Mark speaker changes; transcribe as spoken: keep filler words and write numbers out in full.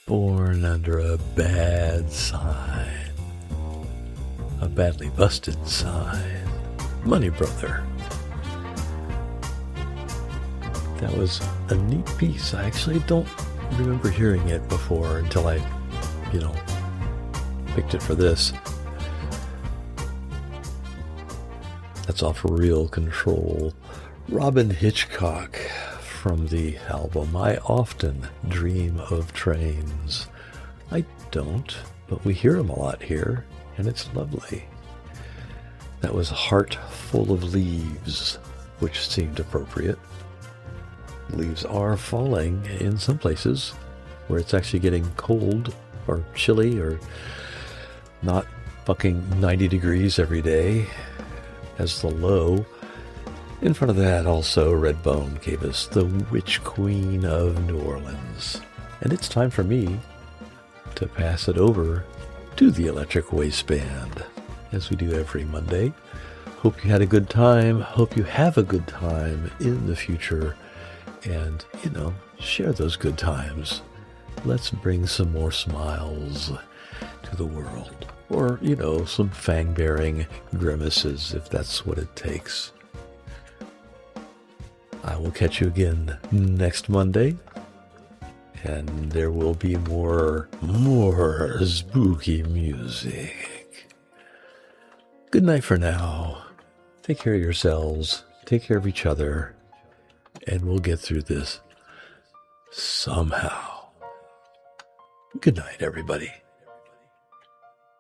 Speaker 1: Born under a bad sign. A badly busted sign. Money Brother. That was a neat piece. I actually don't remember hearing it before until I, you know, picked it for this. That's off Real Control. Robin Hitchcock from the album I Often Dream of Trains. I don't, but we hear them a lot here, and it's lovely. That was Heart Full of Leaves, which seemed appropriate. Leaves are falling in some places where it's actually getting cold or chilly or not fucking ninety degrees every day as the low. In front of that, also, Redbone gave us the Witch Queen of New Orleans. And it's time for me to pass it over to the Electric Waistband, as we do every Monday. Hope you had a good time. Hope you have a good time in the future. And, you know, share those good times. Let's bring some more smiles to the world. Or, you know, some fang-bearing grimaces, if that's what it takes. I will catch you again next Monday. And there will be more, more spooky music. Good night for now. Take care of yourselves. Take care of each other. And we'll get through this somehow. Good night, everybody.